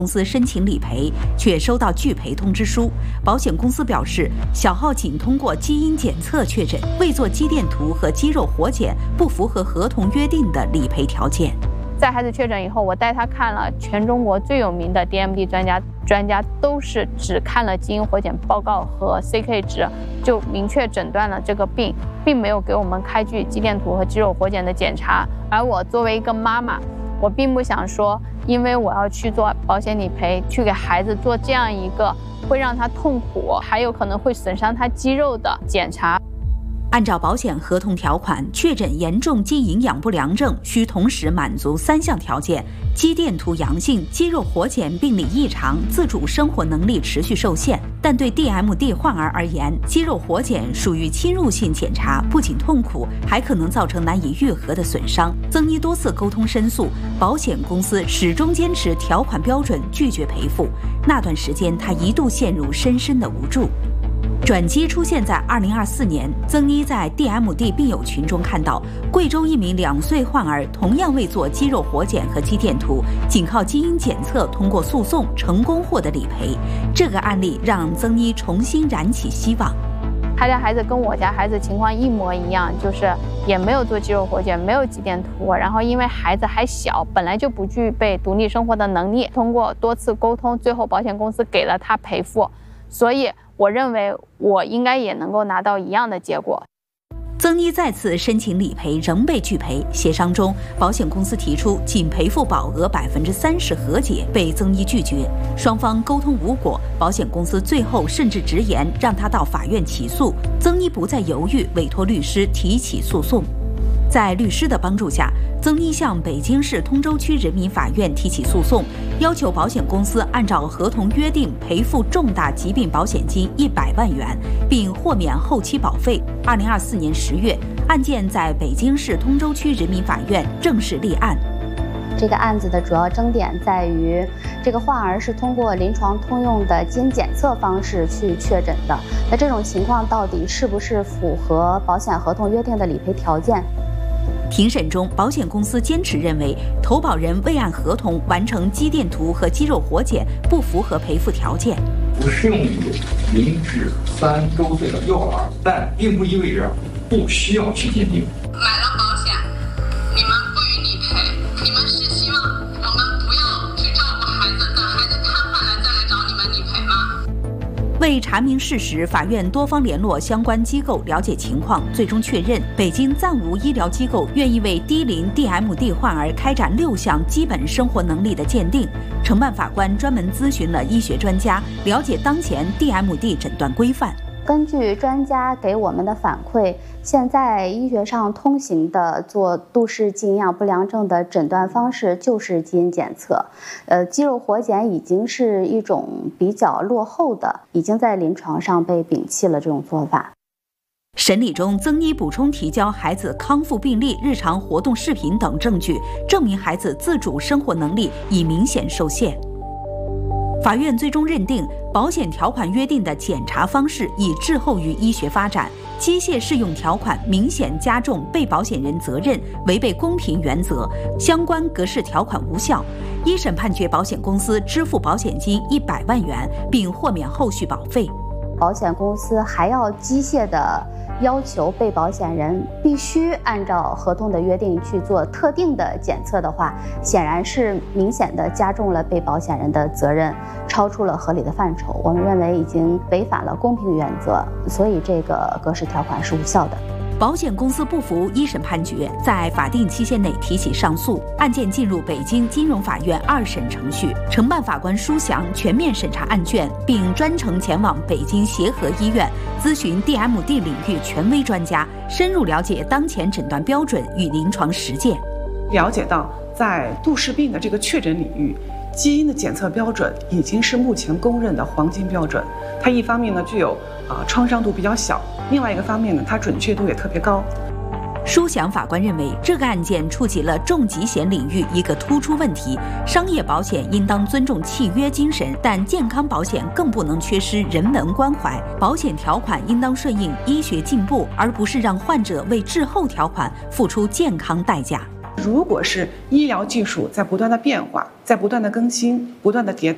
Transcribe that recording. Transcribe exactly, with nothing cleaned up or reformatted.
公司申请理赔，却收到拒赔通知书。保险公司表示，小浩仅通过基因检测确诊，未做肌电图和肌肉活检，不符合合同约定的理赔条件。 在孩子确诊以后，我带他看了全中国最有名的 D M D 专家，专家都是只看了基因活检报告和 C K 值，就明确诊断了这个病，并没有给我们开具肌电图和肌肉活检的检查。而我作为一个妈妈，我并不想说，因为我要去做保险理赔，去给孩子做这样一个会让他痛苦，还有可能会损伤他肌肉的检查。 按照保险合同条款，确诊严重肌营养不良症需同时满足三项条件：肌电图阳性、肌肉活检病理异常、自主生活能力持续受限。但对 D M D 患儿而言，肌肉活检属于侵入性检查，不仅痛苦，还可能造成难以愈合的损伤。曾妮多次沟通申诉，保险公司始终坚持条款标准，拒绝赔付。那段时间，她一度陷入深深的无助。转机出现在二零二四年，曾妮在 D M D 病友群中看到，贵州一名两岁患儿同样未做肌肉活检和肌电图，仅靠基因检测通过诉讼成功获得理赔。这个案例让曾妮重新燃起希望。 他家孩子跟我家孩子情况一模一样，就是也没有做肌肉活检，没有肌电图，然后因为孩子还小，本来就不具备独立生活的能力，通过多次沟通，最后保险公司给了他赔付，所以我认为我应该也能够拿到一样的结果。 曾妮再次申请理赔，仍被拒赔。协商中，保险公司提出仅赔付保额百分之三十和解，被曾妮拒绝。双方沟通无果，保险公司最后甚至直言让他到法院起诉。曾妮不再犹豫，委托律师提起诉讼。在律师的帮助下，曾妮向北京市通州区人民法院提起诉讼，要求保险公司按照合同约定赔付重大疾病保险金一百万元，并豁免后期保费。二零二四年十月，案件在北京市通州区人民法院正式立案。 这个案子的主要争点在于，这个患儿是通过临床通用的基因检测方式去确诊的，那这种情况到底是不是符合保险合同约定的理赔条件？ 庭审中，保险公司坚持认为投保人未按合同完成肌电图和肌肉活检，不符合赔付条件。 不适用于零至三周岁的幼儿，但并不意味着不需要去鉴定。 买了保险，你们不予理赔，你们是希望我们不要去照顾孩子，等孩子瘫痪了再来找你们理赔吗？ 为查明事实，法院多方联络相关机构了解情况，最终确认北京暂无医疗机构愿意为低龄 D M D 患儿开展六项基本生活能力的鉴定。承办法官专门咨询了医学专家，了解当前 D M D 诊断规范。 根据专家给我们的反馈，现在医学上通行的做杜氏肌营养不良症的诊断方式就是基因检测，呃，肌肉活检已经是一种比较落后的，已经在临床上被摒弃了这种做法。 审理中，曾妮补充提交孩子康复病历、日常活动视频等证据，证明孩子自主生活能力已明显受限。法院最终认定，保险条款约定的检查方式已滞后于医学发展，机械适用条款明显加重被保险人责任，违背公平原则，相关格式条款无效。一审判决保险公司支付保险金一百万元，并豁免后续保费。 保险公司还要机械地要求被保险人必须按照合同的约定去做特定的检测的话，显然是明显地加重了被保险人的责任，超出了合理的范畴。我们认为已经违反了公平原则，所以这个格式条款是无效的。 保险公司不服一审判决，在法定期限内提起上诉，案件进入北京金融法院二审程序。承办法官舒翔全面审查案卷，并专程前往北京协和医院咨询 D M D 领域权威专家，深入了解当前诊断标准与临床实践。 了解到，在杜氏病的这个确诊领域，基因的检测标准已经是目前公认的黄金标准。它一方面呢具有啊、呃、创伤度比较小，另外一个方面呢它准确度也特别高。 舒翔法官认为，这个案件触及了重疾险领域一个突出问题：商业保险应当尊重契约精神，但健康保险更不能缺失人文关怀。保险条款应当顺应医学进步，而不是让患者为滞后条款付出健康代价。 如果是医疗技术在不断的变化，在不断的更新、不断的迭代。